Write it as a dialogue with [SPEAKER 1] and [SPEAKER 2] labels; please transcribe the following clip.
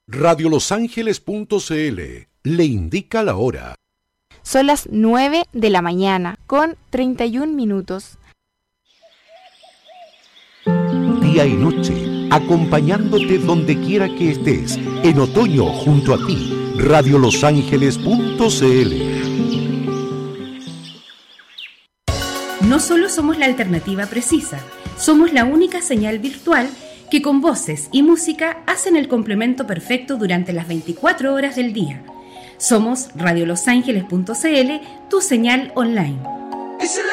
[SPEAKER 1] Radiolosangeles.cl le indica la hora.
[SPEAKER 2] Son las 9 de la mañana con 31 minutos.
[SPEAKER 1] Día y noche, acompañándote donde quiera que estés, en otoño junto a ti. Radiolosangeles.cl.
[SPEAKER 3] No solo somos la alternativa precisa, somos la única señal virtual que con voces y música hacen el complemento perfecto durante las 24 horas del día. Somos Radiolosangeles.cl, tu señal online.